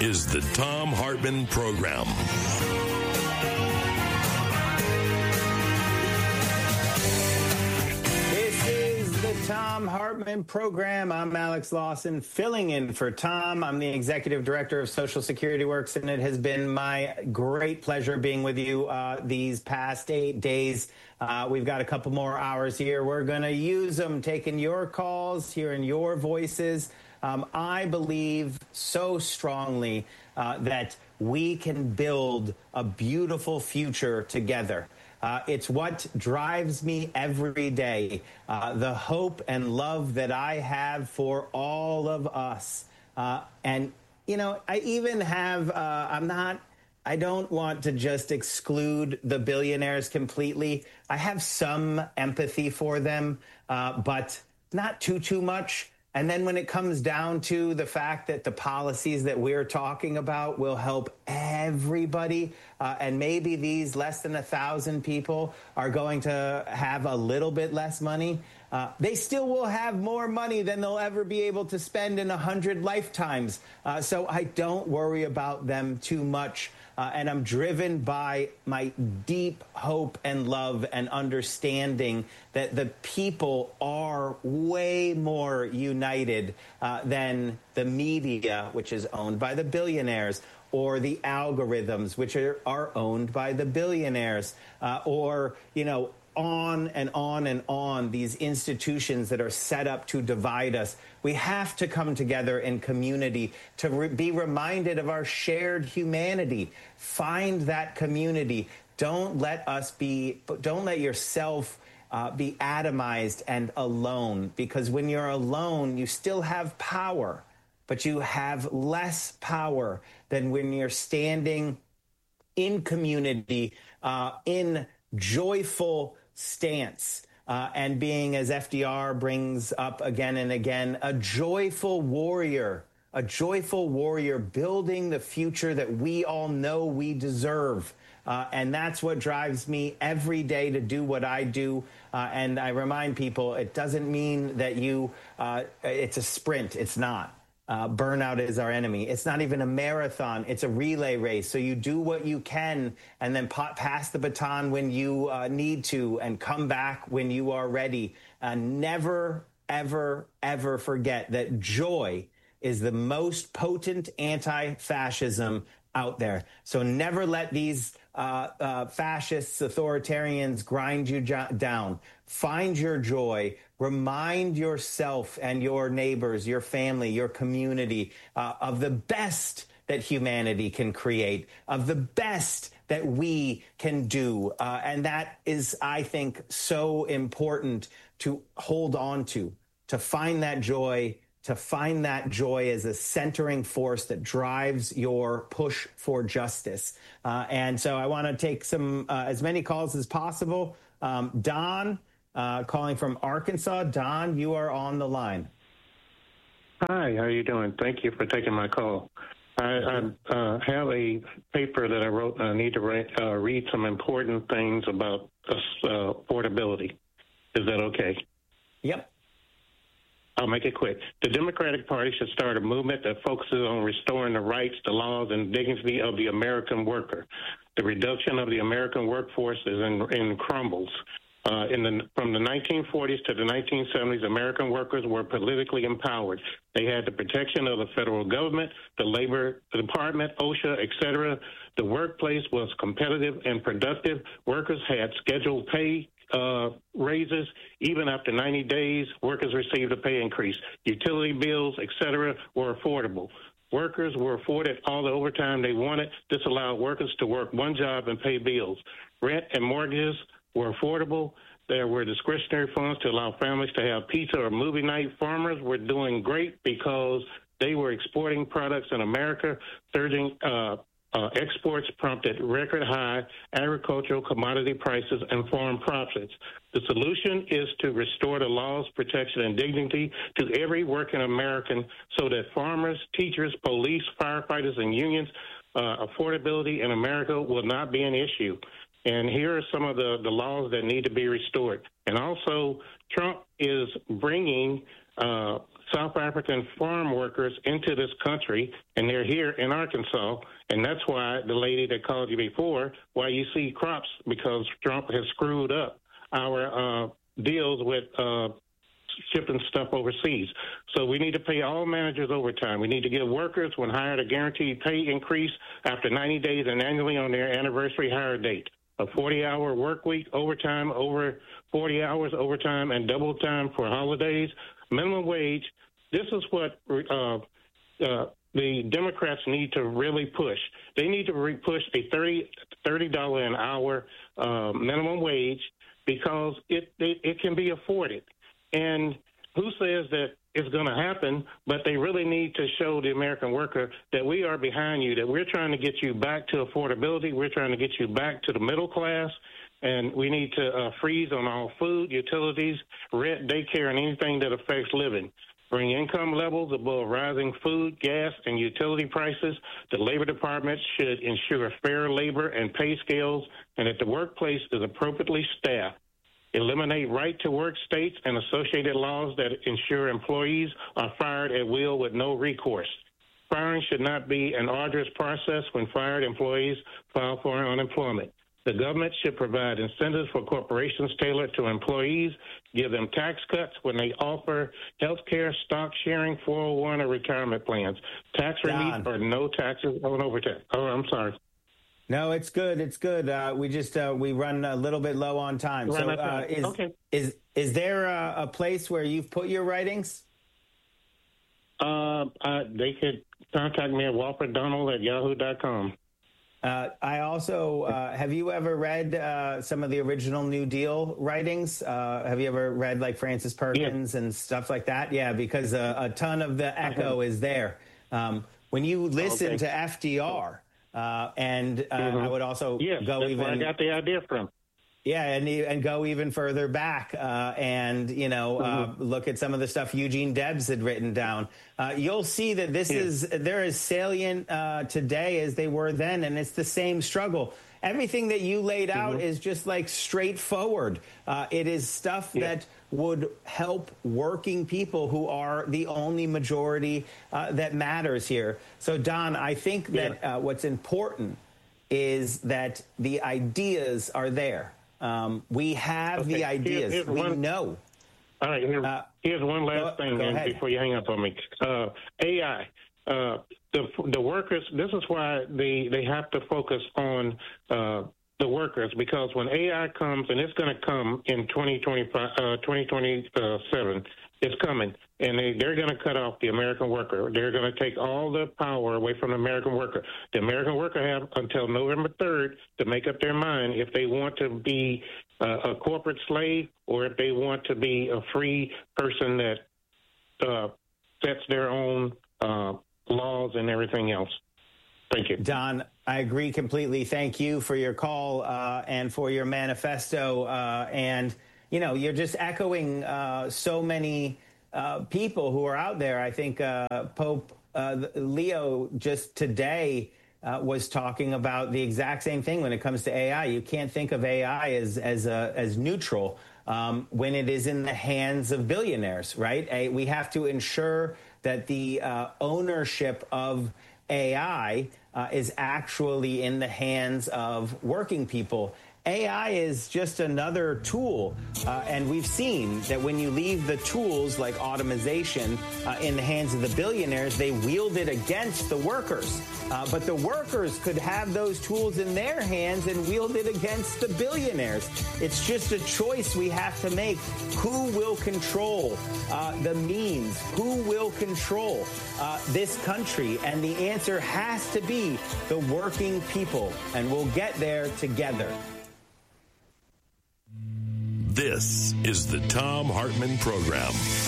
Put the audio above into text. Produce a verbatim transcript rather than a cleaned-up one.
is the Thom Hartmann Program. This is the Thom Hartmann Program. I'm Alex Lawson, filling in for Tom. I'm the Executive Director of Social Security Works, and it has been my great pleasure being with you uh, these past eight days. Uh, we've got a couple more hours here. We're going to use them, taking your calls, hearing your voices. Um, I believe so strongly uh, that we can build a beautiful future together. Uh, it's what drives me every day, uh, the hope and love that I have for all of us. Uh, and, you know, I even have, uh, I'm not, I don't want to just exclude the billionaires completely. I have some empathy for them, uh, but not too, too much. And then when it comes down to the fact that the policies that we're talking about will help everybody, uh, and maybe these less than a thousand people are going to have a little bit less money, uh, they still will have more money than they'll ever be able to spend in a hundred lifetimes. Uh, so I don't worry about them too much. Uh, and I'm driven by my deep hope and love and understanding that the people are way more united uh, than the media, which is owned by the billionaires, or the algorithms, which are, are owned by the billionaires, uh, or, you know, on and on and on, these institutions that are set up to divide us. We have to come together in community to re- be reminded of our shared humanity. Find that community. Don't let us be, don't let yourself uh, be atomized and alone, because when you're alone, you still have power, but you have less power than when you're standing in community, uh, in joyful stance, uh, and being, as F D R brings up again and again, a joyful warrior, a joyful warrior building the future that we all know we deserve. Uh, and that's what drives me every day to do what I do. Uh, and I remind people, it doesn't mean that you, uh, it's a sprint. It's not. Uh, burnout is our enemy. It's not even a marathon. It's a relay race. So you do what you can and then pa- pass the baton when you uh, need to and come back when you are ready. Uh, never, ever, ever forget that joy is the most potent anti-fascism out there. So never let these uh, uh, fascists, authoritarians grind you jo- down. Find your joy. Remind yourself and your neighbors, your family, your community uh, of the best that humanity can create, of the best that we can do. Uh, and that is, I think, so important to hold on to, to find that joy, to find that joy as a centering force that drives your push for justice. Uh, and so I want to take some uh, as many calls as possible. Um, Don, uh, calling from Arkansas. Don, you are on the line. Hi, how are you doing? Thank you for taking my call. I, I uh, have a paper that I wrote, and I need to write, uh, read some important things about uh, affordability. Is that okay? Yep. I'll make it quick. The Democratic Party should start a movement that focuses on restoring the rights, the laws, and dignity of the American worker. The reduction of the American workforce is in, in crumbles. Uh, in the, from the nineteen forties to the nineteen seventies, American workers were politically empowered. They had the protection of the federal government, the Labor Department, OSHA, et cetera. The workplace was competitive and productive. Workers had scheduled pay uh, raises. Even after ninety days, workers received a pay increase. Utility bills, et cetera, were affordable. Workers were afforded all the overtime they wanted. This allowed workers to work one job and pay bills. Rent and mortgages were affordable. There were discretionary funds to allow families to have pizza or movie night. Farmers were doing great because they were exporting products in America. Surging uh, uh, exports prompted record high agricultural commodity prices and foreign profits. The solution is to restore the laws, protection, and dignity to every working American so that farmers, teachers, police, firefighters, and unions, uh, affordability in America will not be an issue. And here are some of the, the laws that need to be restored. And also, Trump is bringing uh, South African farm workers into this country, and they're here in Arkansas. And that's why the lady that called you before, why you see crops, because Trump has screwed up our uh, deals with uh, shipping stuff overseas. So we need to pay all managers overtime. We need to give workers when hired a guaranteed pay increase after ninety days and annually on their anniversary hire date. A forty-hour work week, overtime over forty hours, overtime, and double time for holidays. Minimum wage. This is what uh, uh, the Democrats need to really push. They need to re- push a thirty dollars an hour uh, minimum wage because it, it it can be afforded. And who says that it's going to happen, but they really need to show the American worker that we are behind you, that we're trying to get you back to affordability. We're trying to get you back to the middle class, and we need to uh, freeze on all food, utilities, rent, daycare, and anything that affects living. Bring income levels above rising food, gas, and utility prices. The Labor Department should ensure fair labor and pay scales, and that the workplace is appropriately staffed. Eliminate right-to-work states and associated laws that ensure employees are fired at will with no recourse. Firing should not be an arduous process when fired employees file for unemployment. The government should provide incentives for corporations tailored to employees, give them tax cuts when they offer health care, stock sharing, four oh one, or retirement plans. Tax relief or no taxes on overtime. Oh, I'm sorry. No, it's good. It's good. Uh, we just uh, we run a little bit low on time. So, uh, is okay. is is there a, a place where you've put your writings? Uh, uh, they could contact me at walford donald at yahoo dot com. Uh, I also uh, have you ever read uh, some of the original New Deal writings? Uh, have you ever read like Francis Perkins yeah. and stuff like that? Yeah, because a, a ton of the echo is there. Um, when you listen okay. to F D R. Uh, and uh, mm-hmm. I would also yes, go that's even. Where I got the idea from. Yeah, and and go even further back, uh, and you know, mm-hmm. uh, look at some of the stuff Eugene Debs had written down. Uh, you'll see that this yeah. is they're as salient uh, today as they were then, and it's the same struggle. Everything that you laid out mm-hmm. is just like straightforward. Uh, it is stuff yeah. that would help working people who are the only majority uh, that matters here. So, Don, I think that yeah. uh, what's important is that the ideas are there. Um, we have okay. the ideas. Here's, here's we one, know. All right. Here, uh, here's one last go, thing go before you hang up on me. Uh, A I. Uh, the the workers. This is why they they have to focus on uh, the workers, because when A I comes, and it's going to come in twenty twenty-five, uh, twenty twenty-seven, it's coming, and they, they're going to cut off the American worker. They're going to take all the power away from the American worker. The American worker have until November third to make up their mind if they want to be uh, a corporate slave or if they want to be a free person that uh, sets their own uh, laws and everything else. Thank you. Don, I agree completely. Thank you for your call uh, and for your manifesto. Uh, and, you know, you're just echoing uh, so many uh, people who are out there. I think uh, Pope uh, Leo just today uh, was talking about the exact same thing when it comes to A I. You can't think of A I as, as, uh, as neutral um, when it is in the hands of billionaires, right? A, we have to ensure that the uh, ownership of A I uh, is actually in the hands of working people. A I is just another tool, uh, and we've seen that when you leave the tools like automation uh, in the hands of the billionaires, they wield it against the workers. Uh, but the workers could have those tools in their hands and wield it against the billionaires. It's just a choice we have to make. Who will control uh, the means? Who will control uh, this country? And the answer has to be the working people, and we'll get there together. This is the Thom Hartmann Program.